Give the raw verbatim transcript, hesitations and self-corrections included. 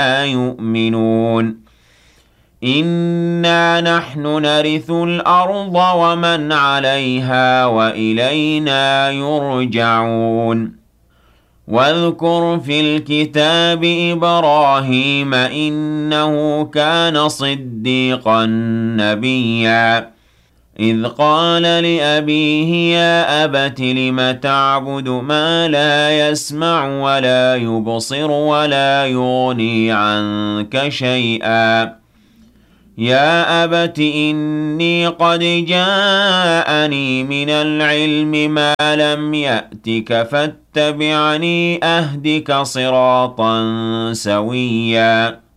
يؤمنون إنا نحن نرث الأرض ومن عليها وإلينا يرجعون واذكر في الكتاب إبراهيم إنه كان صديقا نبيا إذ قال لأبيه يا أبت لم تعبد ما لا يسمع ولا يبصر ولا يغني عنك شيئا يا أبت إني قد جاءني من العلم ما لم يأتك فاتبعني أهدك صراطا سويا